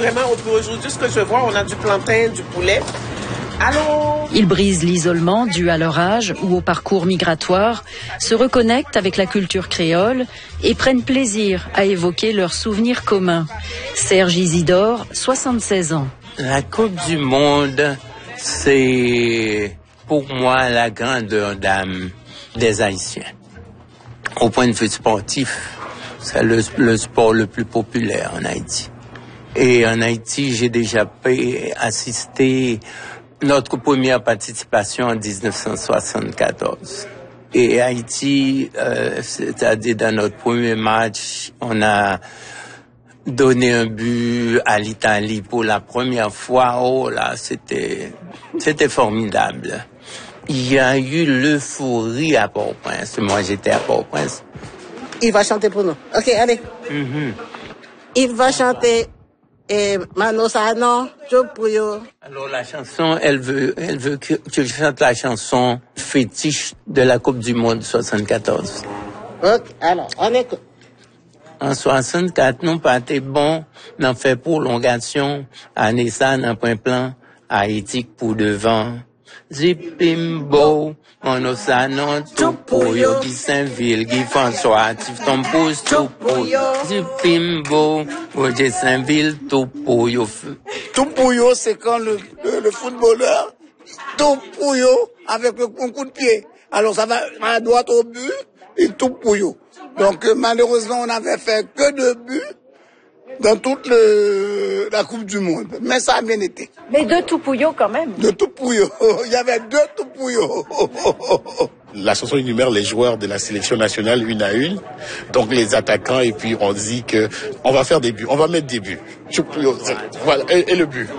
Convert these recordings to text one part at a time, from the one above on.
vraiment, aujourd'hui, ce que je vois, on a du plantain, du poulet. Allô? Ils brisent l'isolement dû à leur âge ou au parcours migratoire, se reconnectent avec la culture créole et prennent plaisir à évoquer leurs souvenirs communs. Serge Isidore, 76 ans. La Coupe du Monde, c'est pour moi la grandeur d'âme des Haïtiens. Au point de vue sportif, c'est le sport le plus populaire en Haïti. Et en Haïti, j'ai déjà assisté notre première participation en 1974. Et Haïti, c'est-à-dire dans notre premier match, on a donné un but à l'Italie pour la première fois. Oh là, c'était formidable. Il y a eu l'euphorie à Port-au-Prince. Moi, j'étais à Port-au-Prince. Il va chanter pour nous. OK, allez. Il va chanter Mano Sano, Chopuyo. Alors la chanson, elle veut que je chante la chanson fétiche de la Coupe du Monde 74. OK, alors, on écoute. En 64, nous partait bon, n'en fait prolongation, année ça, n'en point plan, Haïti pour devant. Zipimbo, Mano Sano, Chopuyo, Guy Saint-Ville, Guy François, Tif Tompous, Chopuyo. Zipimbo, Roger Saint-Ville, Chopuyo. Chopuyo, c'est quand le footballeur Chopuyo avec un coup de pied. Alors ça va à droite au but et Chopuyo. Donc malheureusement, on n'avait fait que 2 buts dans toute la Coupe du Monde. Mais ça a bien été. Mais 2 Toupouillots quand même. 2 Toupouillots. Il y avait 2 Toupouillots. La chanson énumère les joueurs de la sélection nationale une à une. Donc les attaquants, et puis on dit que on va faire des buts. On va mettre des buts. Voilà. Et le but.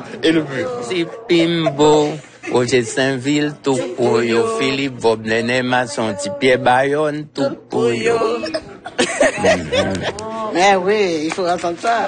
Zipimbo. Roger Saint-Ville, Toupouyo, Philippe Vobnene, Masson, Pierre Bayonne, Toupouyo. Mais oui, il faut entendre ça.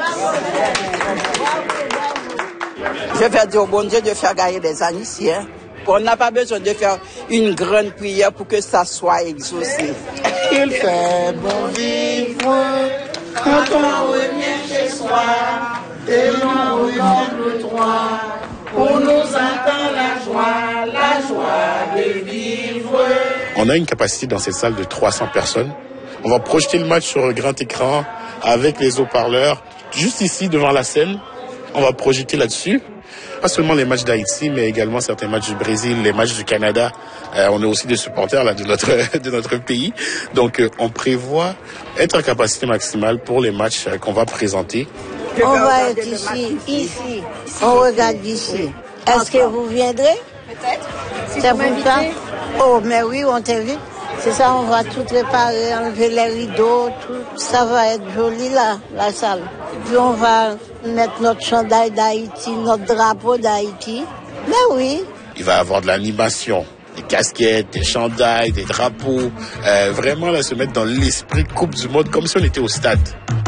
Je vais dire au bon Dieu de faire gagner des Haïtiens. On n'a pas besoin de faire une grande prière pour que ça soit exaucé. Il fait bon vivre quand on revient chez soi et l'on regarde le droit. On nous entend la joie de vivre. On a une capacité dans cette salle de 300 personnes. On va projeter le match sur un grand écran avec les haut-parleurs. Juste ici, devant la scène, on va projeter là-dessus. Pas seulement les matchs d'Haïti, mais également certains matchs du Brésil, les matchs du Canada. On est aussi des supporters là, de notre pays. Donc, on prévoit être en capacité maximale pour les matchs qu'on va présenter. On va être ici. On regarde d'ici. Est-ce que vous viendrez? Peut-être. Si c'est vous m'invitez. Oh, mais oui, on t'invite. C'est ça, on va tout préparer, enlever les rideaux, tout. Ça va être joli là, la salle. Puis on va mettre notre chandail d'Haïti, notre drapeau d'Haïti. Mais oui. Il va y avoir de l'animation, des casquettes, des chandails, des drapeaux. Vraiment là, se mettre dans l'esprit Coupe du Monde comme si on était au stade.